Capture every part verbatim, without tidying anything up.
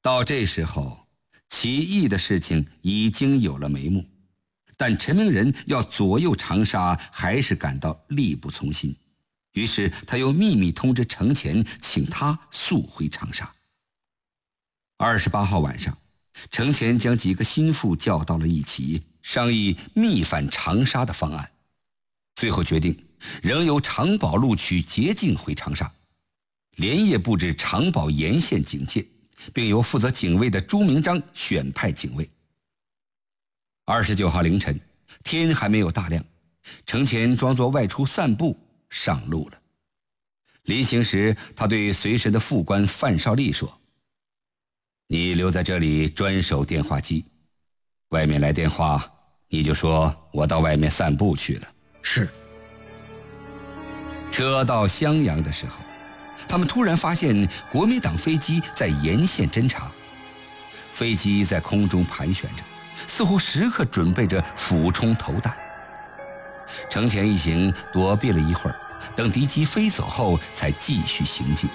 到这时候，起义的事情已经有了眉目，但陈明仁要左右长沙还是感到力不从心，于是他又秘密通知程潜，请他速回长沙。二十八号晚上，程潜将几个心腹叫到了一起，商议密返长沙的方案，最后决定仍由常宝录取捷径回长沙，连夜布置常宝沿线警戒，并由负责警卫的朱明章选派警卫。二十九号凌晨，天还没有大亮，程潜装作外出散步上路了。临行时，他对随身的副官范少利说：“你留在这里专守电话机，外面来电话，你就说我到外面散步去了。” 是。 车到襄阳的时候，他们突然发现国民党飞机在沿线侦察，飞机在空中盘旋着，似乎时刻准备着俯冲投弹。程潜一行躲避了一会儿，等敌机飞走后才继续行进。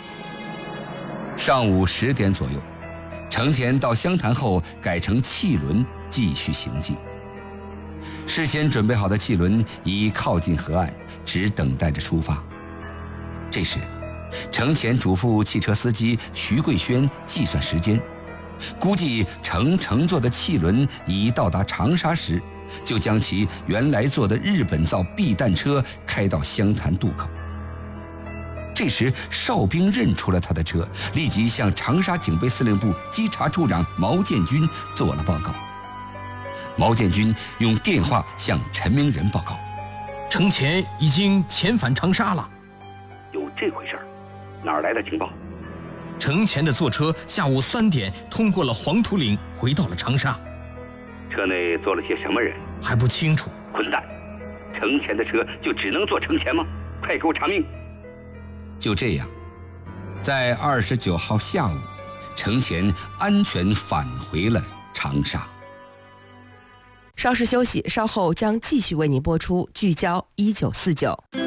上午十点左右，程潜到湘潭后改成汽轮继续行进。事先准备好的汽轮已靠近河岸，只等待着出发。这时，程潜嘱咐汽车司机徐桂轩计算时间，估计程乘坐的汽轮已到达长沙时，就将其原来坐的日本造避弹车开到湘潭渡口。这时哨兵认出了他的车，立即向长沙警备司令部稽查处长毛建军做了报告。毛建军用电话向陈明仁报告： 程潜已经遣返长沙了。 有这回事儿？哪儿来的情报？ 程潜的坐车下午三点通过了黄土岭，回到了长沙。 车内坐了些什么人？ 还不清楚。 混蛋！程潜的车就只能坐程潜吗？快给我查明！ 就这样，在二十九号下午，程潜安全返回了长沙。 稍事休息，稍后将继续为您播出《聚焦一九四九》。